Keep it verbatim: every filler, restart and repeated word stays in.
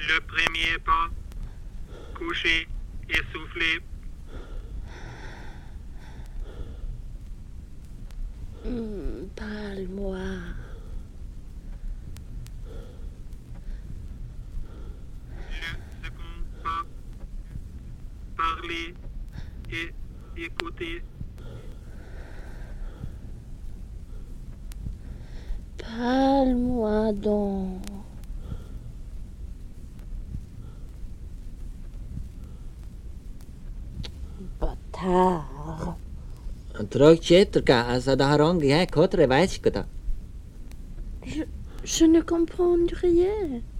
Le premier pas, couché et soufflé. Mmh, parle-moi. Le second pas, parler et écouter. Parle-moi donc. Bâtard. Trog chết cả sa da rong ya kotre weiß kada. Je, je ne comprends rien.